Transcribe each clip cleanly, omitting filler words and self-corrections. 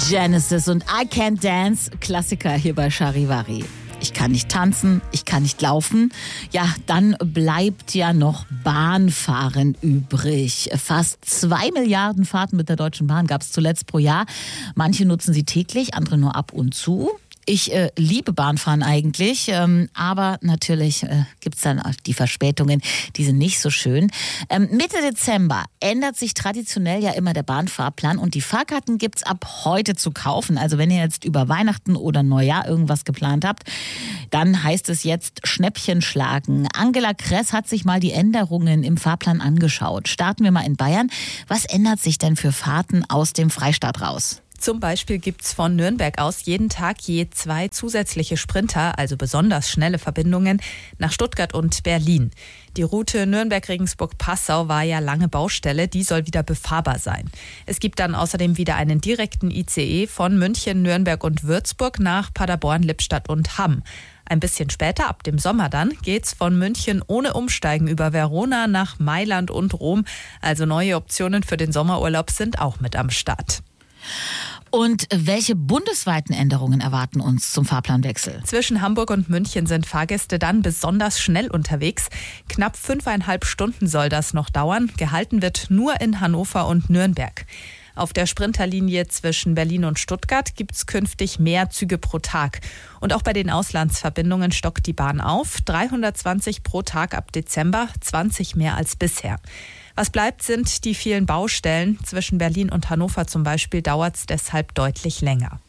Genesis und I Can't Dance, Klassiker hier bei Charivari. Ich kann nicht tanzen, ich kann nicht laufen. Ja, dann bleibt ja noch Bahnfahren übrig. Fast 2 Milliarden Fahrten mit der Deutschen Bahn gab es zuletzt pro Jahr. Manche nutzen sie täglich, andere nur ab und zu. Ich liebe Bahnfahren eigentlich, aber natürlich gibt's dann auch die Verspätungen, die sind nicht so schön. Mitte Dezember ändert sich traditionell ja immer der Bahnfahrplan und die Fahrkarten gibt's ab heute zu kaufen. Also wenn ihr jetzt über Weihnachten oder Neujahr irgendwas geplant habt, dann heißt es jetzt Schnäppchen schlagen. Angela Kress hat sich mal die Änderungen im Fahrplan angeschaut. Starten wir mal in Bayern. Was ändert sich denn für Fahrten aus dem Freistaat raus? Zum Beispiel gibt's von Nürnberg aus jeden Tag je 2 zusätzliche Sprinter, also besonders schnelle Verbindungen, nach Stuttgart und Berlin. Die Route Nürnberg-Regensburg-Passau war ja lange Baustelle, die soll wieder befahrbar sein. Es gibt dann außerdem wieder einen direkten ICE von München, Nürnberg und Würzburg nach Paderborn, Lippstadt und Hamm. Ein bisschen später, ab dem Sommer dann, geht's von München ohne Umsteigen über Verona nach Mailand und Rom. Also neue Optionen für den Sommerurlaub sind auch mit am Start. Und welche bundesweiten Änderungen erwarten uns zum Fahrplanwechsel? Zwischen Hamburg und München sind Fahrgäste dann besonders schnell unterwegs. Knapp 5,5 Stunden soll das noch dauern. Gehalten wird nur in Hannover und Nürnberg. Auf der Sprinterlinie zwischen Berlin und Stuttgart gibt es künftig mehr Züge pro Tag. Und auch bei den Auslandsverbindungen stockt die Bahn auf. 320 pro Tag ab Dezember, 20 mehr als bisher. Was bleibt, sind die vielen Baustellen. Zwischen Berlin und Hannover zum Beispiel dauert es deshalb deutlich länger.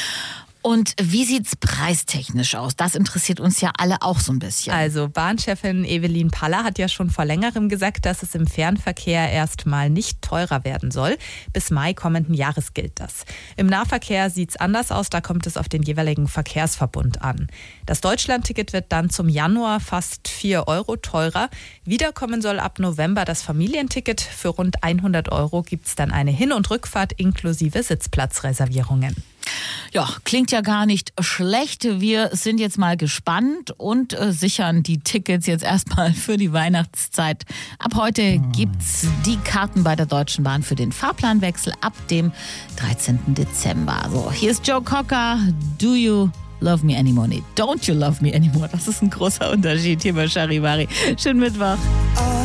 Und wie sieht's preistechnisch aus? Das interessiert uns ja alle auch so ein bisschen. Also Bahnchefin Evelyn Paller hat ja schon vor längerem gesagt, dass es im Fernverkehr erstmal nicht teurer werden soll. Bis Mai kommenden Jahres gilt das. Im Nahverkehr sieht's anders aus, da kommt es auf den jeweiligen Verkehrsverbund an. Das Deutschlandticket wird dann zum Januar fast 4 Euro teurer. Wiederkommen soll ab November das Familienticket. Für rund 100 Euro gibt's dann eine Hin- und Rückfahrt inklusive Sitzplatzreservierungen. Ja, klingt ja gar nicht schlecht. Wir sind jetzt mal gespannt und sichern die Tickets jetzt erstmal für die Weihnachtszeit. Ab heute gibt's die Karten bei der Deutschen Bahn für den Fahrplanwechsel ab dem 13. Dezember. So, hier ist Joe Cocker. Do you love me anymore? Nee, don't you love me anymore? Das ist ein großer Unterschied hier bei Charivari. Schönen Mittwoch.